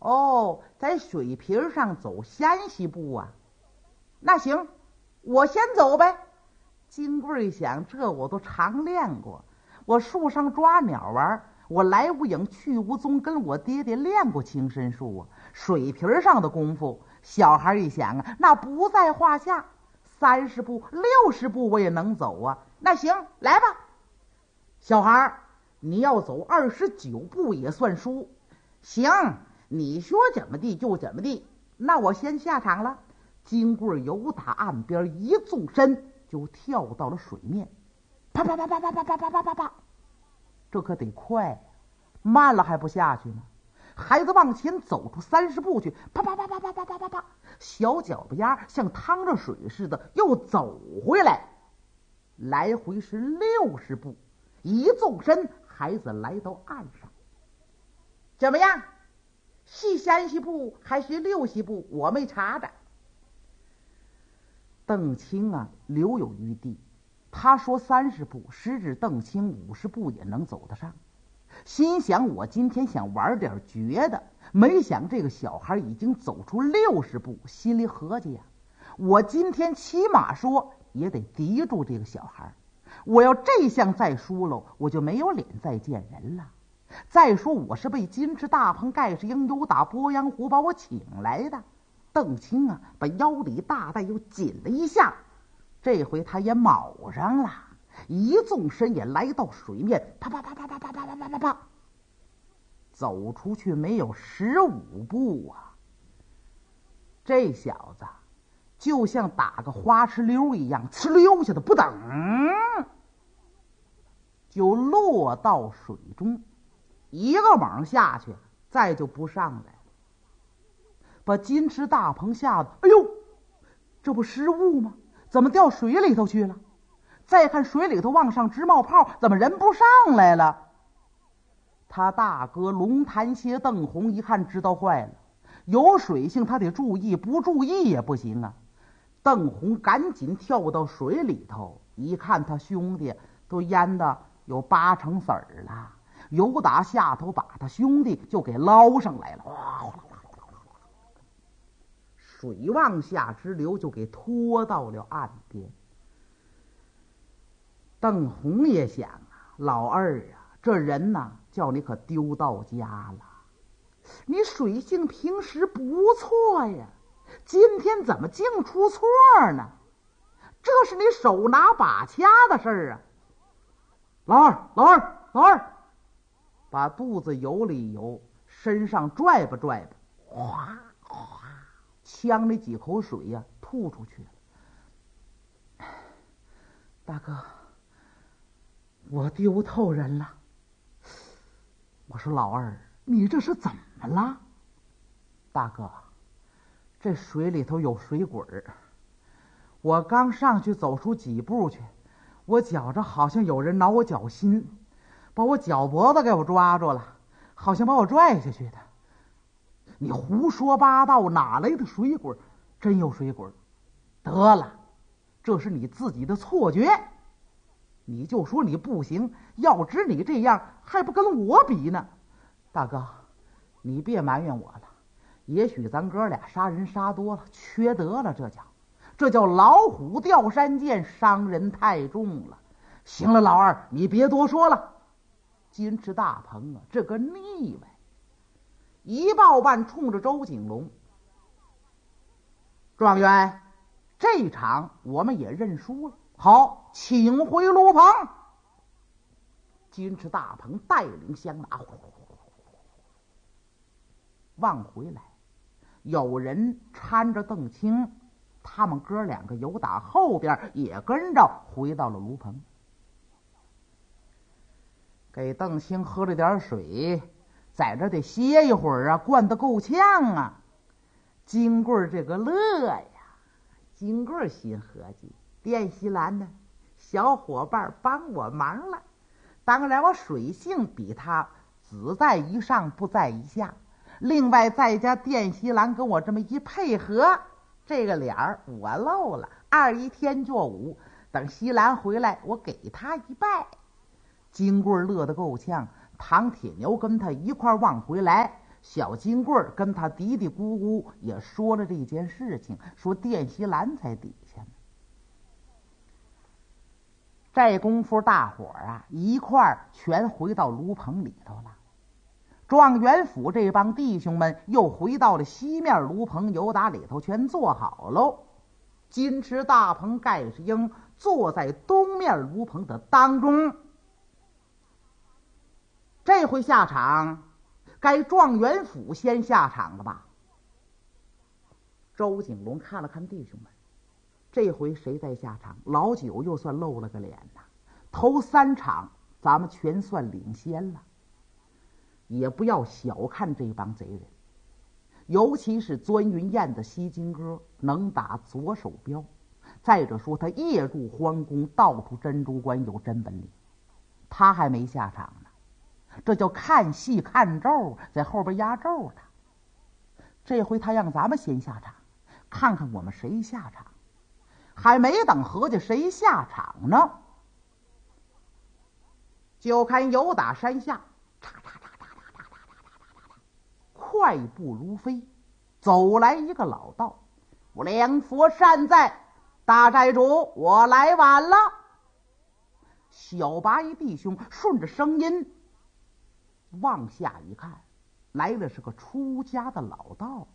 哦，在水平上走先西步啊？那行，我先走呗。金贵一想，这我都常练过，我树上抓鸟玩，我来无影去无踪，跟我爹爹练过轻身术啊。水平上的功夫，小孩一想啊，那不在话下，30步60步我也能走啊。那行，来吧。小孩，你要走29步也算输。行，你说怎么地就怎么地。那我先下场了。金贵由打岸边一纵身就跳到了水面，啪啪啪啪啪啪啪啪啪啪啪，这可得快呀，慢了还不下去呢。孩子往前走出30步去，啪啪啪啪啪啪啪啪啪，小脚巴丫像趟着水似的又走回来，来回是60步，一纵身，孩子来到岸上。怎么样？是30步还是60步？我没查着。邓青啊，留有余地。他说30步，实指邓青50步也能走得上。心想我今天想玩点绝的，没想这个小孩已经走出60步，心里合计呀，我今天起码说也得敌住这个小孩。我要这项再输了，我就没有脸再见人了。再说我是被金翅大鹏盖世英由打鄱阳湖把我请来的。邓青啊，把腰里大带又紧了一下，这回他也卯上了，一纵身也来到水面，啪啪啪啪啪啪啪啪啪啪啪，走出去没有15步啊！这小子就像打个花哧溜一样，哧溜下的不等，就落到水中，一个猛下去，再就不上来了。把金翅大鹏吓得，哎呦，这不失误吗？怎么掉水里头去了？再看水里头往上直冒泡，怎么人不上来了？他大哥龙潭蝎邓红一看知道坏了，有水性他得注意，不注意也不行啊。邓红赶紧跳到水里头，一看他兄弟都淹得有8成死儿了，由打下头把他兄弟就给捞上来了，水往下直流，就给拖到了岸边。邓红也想啊，老二啊，这人呐，叫你可丢到家了。你水性平时不错呀，今天怎么净出错呢？这是你手拿把掐的事儿啊！老二，把肚子游了一游，身上拽吧，哗哗，呛了几口水呀，吐出去了。大哥，我丢透人了。我说老二，你这是怎么了？大哥，这水里头有水鬼儿，我刚上去走出几步去，我觉着好像有人挠我脚心，把我脚脖子给我抓住了，好像把我拽下去的。你胡说八道，哪来的水鬼？真有水鬼？得了，这是你自己的错觉。你就说你不行，要知你这样还不跟我比呢。大哥，你别埋怨我了，也许咱哥俩杀人杀多了，缺德了，这叫老虎掉山涧，伤人太重了。行了，老二，你别多说了。金翅大鹏啊，这个腻歪，一报办冲着周景龙，状元，这场我们也认输了，好，请回炉棚。金翅大鹏带领乡马往回来，有人搀着邓青，他们哥两个由打后边也跟着回到了炉棚，给邓青喝了点水，在这得歇一会儿啊，灌得够呛啊。金贵这个乐呀，金贵心合计，卞锡兰呢，小伙伴帮我忙了，当然我水性比他只在一上不在一下，另外再加卞锡兰跟我这么一配合，这个脸儿我露了，21天作5，等锡兰回来我给他一拜。金贵乐得够呛，唐铁牛跟他一块往回来， 小金棍跟他嘀嘀咕咕也说了这件事情，说电锡栏在底下呢。这功夫大伙儿啊一块儿全回到炉棚里头了。状元府这帮弟兄们又回到了西面炉棚，有打里头全坐好喽。金池大鹏盖世英坐在东面炉棚的当中。这回下场该状元府先下场了吧？周景龙看了看弟兄们，这回谁在下场？老九又算露了个脸呐。头3场咱们全算领先了。也不要小看这帮贼人，尤其是钻云燕的西金哥能打左手镖，再者说他夜入皇宫，到处珍珠关有真本领，他还没下场呢。这叫看戏看咒，在后边压咒的。这回他让咱们先下场，看看我们谁下场。还没等合计谁下场呢，就看有打山下快步如飞走来一个老道。无量佛善在，大寨主我来晚了。小八一弟兄顺着声音往下一看，来了是个出家的老道。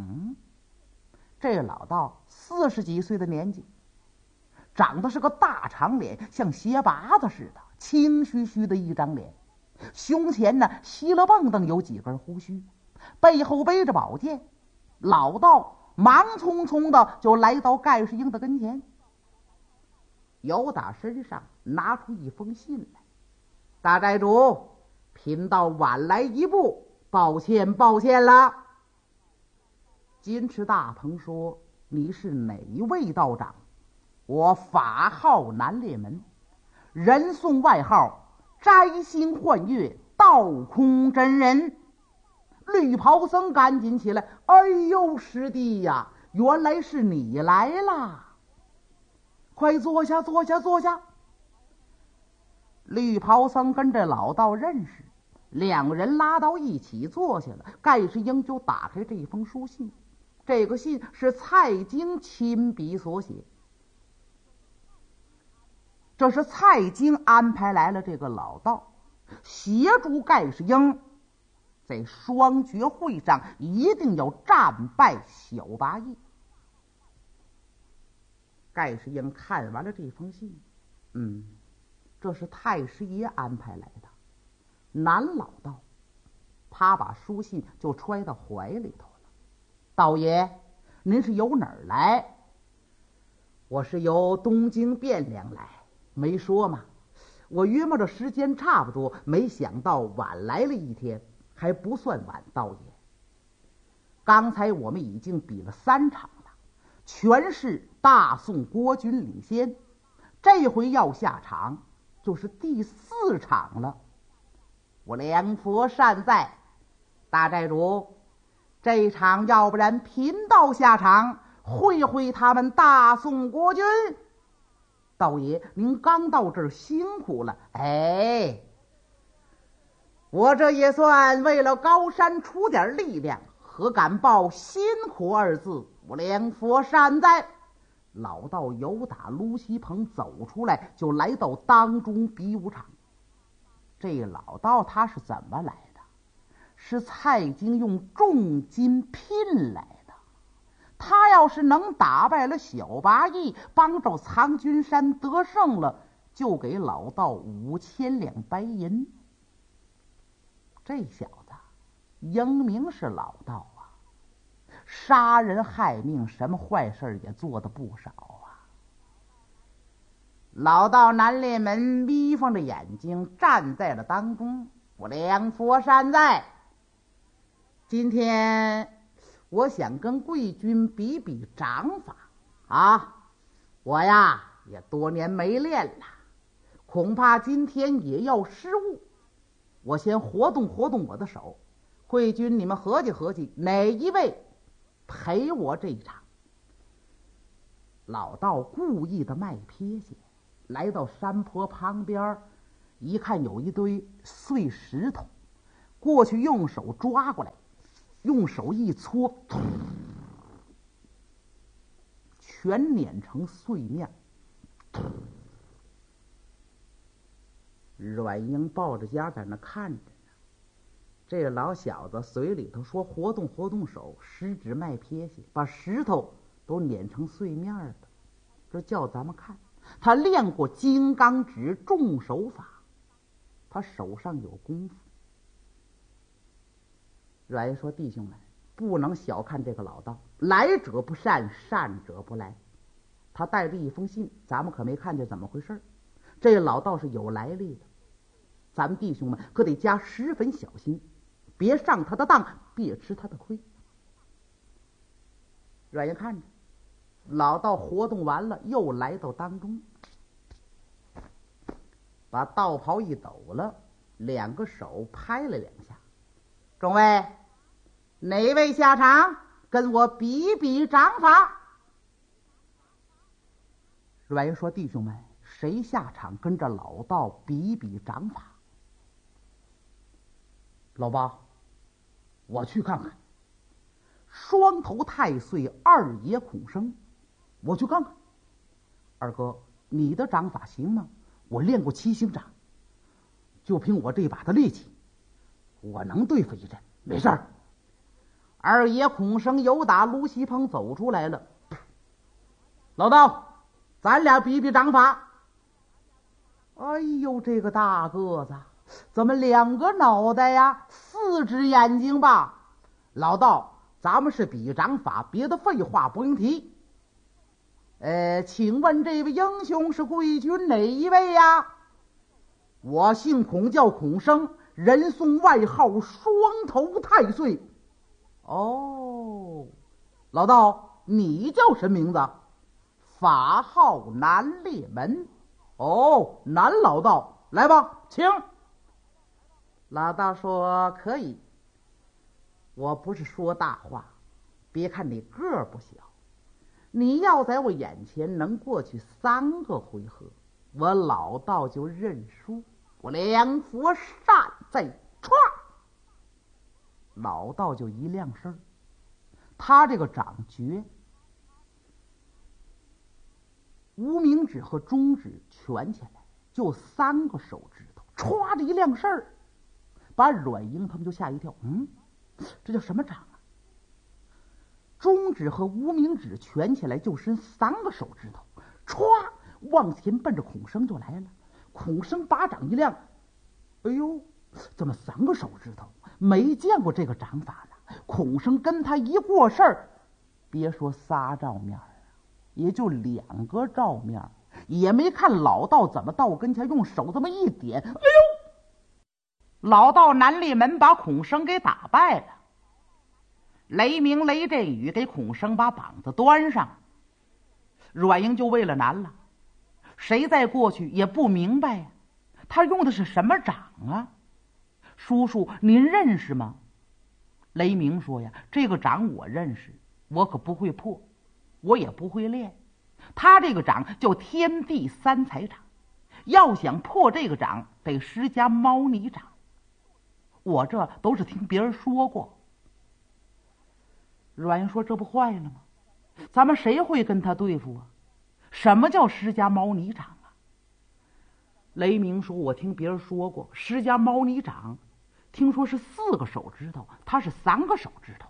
这老道40几岁的年纪，长得是个大长脸，像鞋拔子似的，青须须的一张脸，胸前呢稀了蹦蹬有几根胡须，背后背着宝剑。老道忙匆匆的就来到盖世英的跟前，由打身上拿出一封信来。大寨主，贫道晚来一步，抱歉了。金池大鹏说，你是哪一位道长？我法号南烈门，人送外号摘星幻月道空真人。绿袍僧赶紧起来，哎呦师弟呀，原来是你来了，快坐下。绿袍僧跟这老道认识，两人拉到一起坐下了。盖世英就打开这封书信，这个信是蔡京亲笔所写。这是蔡京安排来了这个老道，协助盖世英在双绝会上一定要战败小八义。盖世英看完了这封信，这是太师爷安排来的。南老道他把书信就揣到怀里头了。道爷，您是由哪儿来？我是由东京汴梁来。没说嘛，我约摸着时间差不多，没想到晚来了一天，还不算晚。道爷，刚才我们已经比了3场了，全是大宋国军领先，这回要下场就是第4场了。我良佛善在，大寨主，这场要不然贫道下场会会他们大宋国军。道爷，您刚到这儿辛苦了。我这也算为了高山出点力量，何敢报辛苦2字？我良佛善在。老道由打卢锡棚走出来，就来到当中比武场。这老道他是怎么来的？是蔡京用重金聘来的。他要是能打败了小八义，帮着藏军山得胜了，就给老道5000两白银。这小子英明是老道啊，杀人害命，什么坏事也做得不少啊。老道南烈门眯缝着眼睛站在了当中。我良佛善在，今天我想跟贵军比比掌法啊！我呀也多年没练了，恐怕今天也要失误。我先活动活动我的手，贵军你们合计合计，哪一位陪我这一场？老道故意的卖撇下，来到山坡旁边，一看有一堆碎石头，过去用手抓过来， 用手一搓，全碾成碎面。阮英抱着家在那看着呢，这个老小子嘴里头说活动活动手，食指迈撇下，把石头都碾成碎面了。这叫咱们看，他练过金刚指重手法，他手上有功夫。阮英说：“弟兄们，不能小看这个老道，来者不善，善者不来。他带着一封信，咱们可没看见怎么回事。这老道是有来历的，咱们弟兄们可得加10分小心，别上他的当，别吃他的亏。”阮英看着老道活动完了，又来到当中，把道袍一抖了，2个手拍了2下。众位，哪位下场跟我比比掌法？阮英说：“弟兄们，谁下场跟着老道比比掌法？”老八，我去看看。双头太岁二爷孔生，我去看看。二哥，你的掌法行吗？我练过7星掌，就凭我这把的力气，我能对付一阵，没事儿。二爷孔生由打芦席棚走出来了。老道，咱俩比比掌法。哎呦，这个大个子，怎么2个脑袋呀，4只眼睛吧？老道，咱们是比掌法，别的废话不用提。请问这位英雄是贵军哪一位呀？我姓孔，叫孔生，人送外号双头太岁。哦，老道，你叫什么名字？法号南烈门。哦，南老道，来吧，请。老道说：“可以。我不是说大话，别看你个儿不小，你要在我眼前能过去3个回合，我老道就认输。我2佛善在歘，老道就一亮身。他这个掌诀，无名指和中指蜷起来，就3个手指头，歘的一亮身儿，把阮英他们就吓一跳。这叫什么掌啊？中指和无名指蜷起来就伸3个手指头，歘往前奔着孔生就来了。孔生把掌一亮，哎呦，怎么3个手指头？没见过这个掌法呢。孔生跟他一过事儿，别说3照面啊，也就2个照面，也没看老道怎么到跟前用手这么一点，哎呦，老道南烈门把孔生给打败了。雷鸣雷震宇给孔生把膀子端上，阮英就为了难了，谁再过去也不明白呀，他用的是什么掌啊？叔叔您认识吗？雷鸣说呀，这个掌我认识，我可不会破，我也不会练。他这个掌叫天地3才掌，要想破这个掌得施加猫泥掌，我这都是听别人说过。阮英说：“这不坏了吗？咱们谁会跟他对付啊？什么叫施加猫泥掌啊？”雷鸣说：“我听别人说过，施加猫泥掌，听说是4个手指头，他是3个手指头。”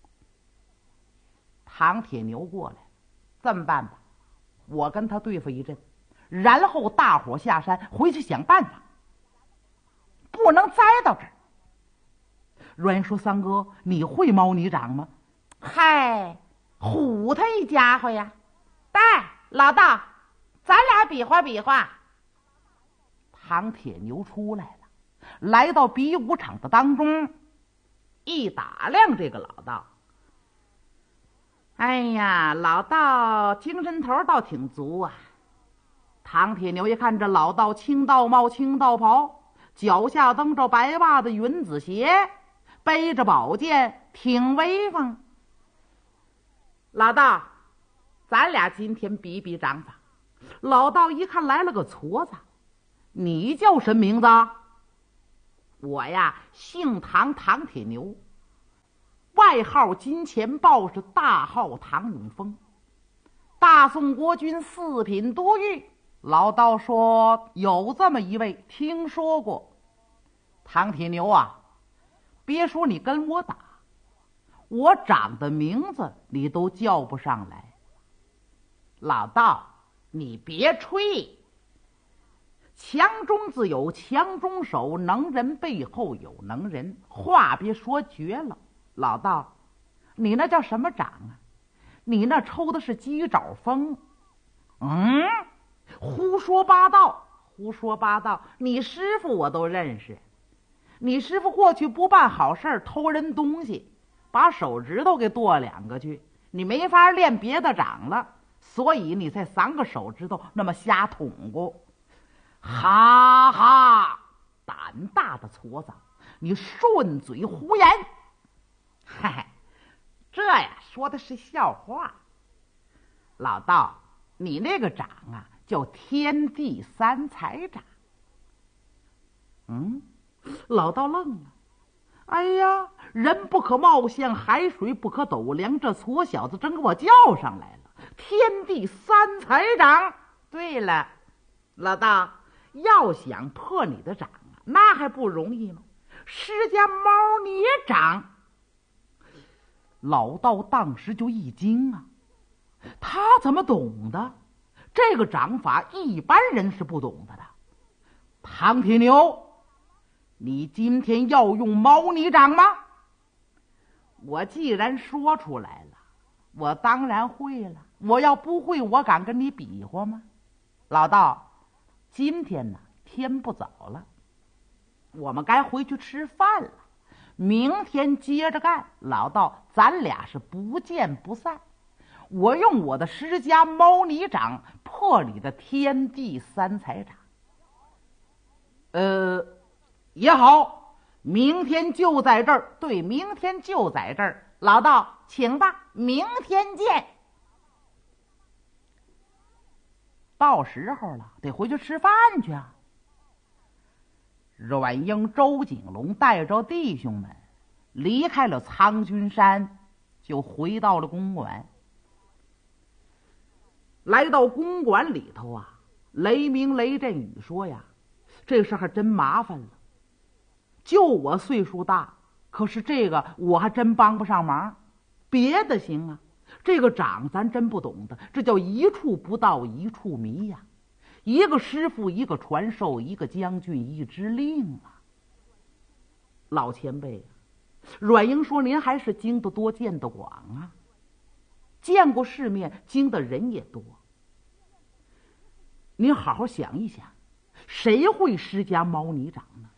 唐铁牛过来，这么办吧，我跟他对付一阵，然后大伙下山回去想办法，不能栽到这儿。阮英说：“三哥，你会猫泥掌吗？”“嗨，唬他一家伙呀！带老道，咱俩比划比划。”唐铁牛出来了，来到比武场的当中，一打量这个老道，哎呀，老道精神头倒挺足啊。唐铁牛一看这老道，青道帽青道袍，脚下蹬着白袜子云子鞋，背着宝剑，挺威风。老道，咱俩今天比比掌法。老道一看来了个矬子，你叫什么名字？我呀姓唐，唐铁牛。我外号金钱豹，是大号唐永峰。大宋国君四品都尉。老道说有这么一位，听说过。唐铁牛啊，别说你跟我打，我长的名字你都叫不上来。老道，你别吹，强中自有强中手，能人背后有能人，话别说绝了。老道，你那叫什么掌啊？你那抽的是鸡爪风。胡说八道，胡说八道！你师傅我都认识，你师傅过去不办好事，偷人东西，把手指头给剁2个去，你没法练别的掌了，所以你才3个手指头那么瞎捅过。哈哈，胆大的矬子，你顺嘴胡言！嗨，这呀说的是笑话。老道，你那个掌啊叫天地三才掌。老道愣了。哎呀，人不可貌相，海水不可斗量，这矬小子真给我叫上来了。天地三才掌。对了，老道，要想破你的掌啊，那还不容易吗？释迦猫捏掌。老道当时就一惊啊，他怎么懂的？这个掌法一般人是不懂的。唐铁牛，你今天要用猫泥掌吗？我既然说出来了，我当然会了。我要不会，我敢跟你比划吗？老道，今天呢天不早了，我们该回去吃饭了，明天接着干。老道，咱俩是不见不散。我用我的释迦猫泥掌破你的天地三才掌。也好，明天就在这儿。对，明天就在这儿。老道，请吧，明天见。到时候了，得回去吃饭去啊。阮英、周景龙带着弟兄们离开了苍君山，就回到了公馆。来到公馆里头啊，雷鸣雷震宇说呀，这事还真麻烦了。就我岁数大，可是这个我还真帮不上忙。别的行啊，这个掌咱真不懂的，这叫一处不到一处迷呀。一个师傅一个传授，一个将军一支令啊。老前辈，阮英说您还是经得多见得广啊，见过世面，经的人也多。您好好想一想，谁会释迦猫泥掌呢？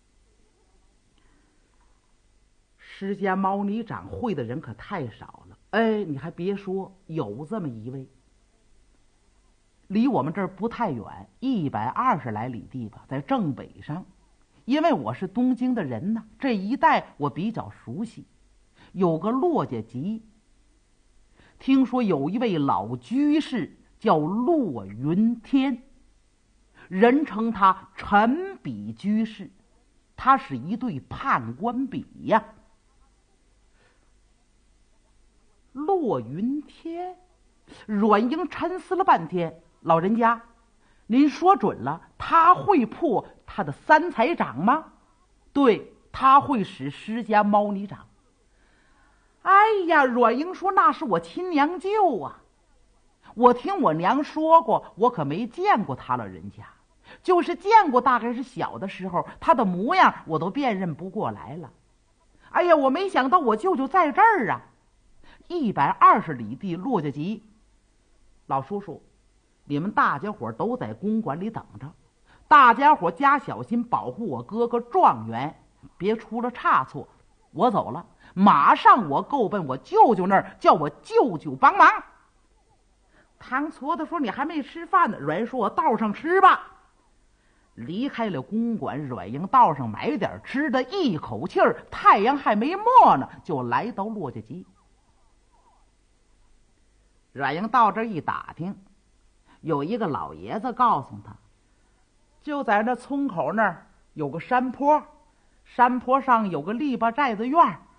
释迦猫泥掌会的人可太少了。哎，你还别说，有这么一位，离我们这儿不太远，120来里地吧，在正北上。因为我是东京的人呢，这一带我比较熟悉。有个骆家集，听说有一位老居士叫骆云天，人称他陈笔居士，他是一对判官笔呀。骆云天，阮英沉思了半天，老人家，您说准了，他会破他的三才掌吗？对，他会使释迦猫泥掌。哎呀，阮英说那是我亲娘舅啊，我听我娘说过，我可没见过他老人家，就是见过，大概是小的时候，他的模样我都辨认不过来了。哎呀，我没想到我舅舅在这儿啊！120里地骆家集，老叔叔，你们大家伙都在公馆里等着，大家伙加小心保护我哥哥状元，别出了差错。我走了，马上我够奔我舅舅那儿，叫我舅舅帮忙。唐矬子说：“你还没吃饭呢。”阮说：“我道上吃吧。”离开了公馆，阮英道上买点吃的，一口气儿，太阳还没没呢，就来到骆家集。阮英到这一打听，有一个老爷子告诉他，就在那村口那儿有个山坡，山坡上有个篱笆寨子院，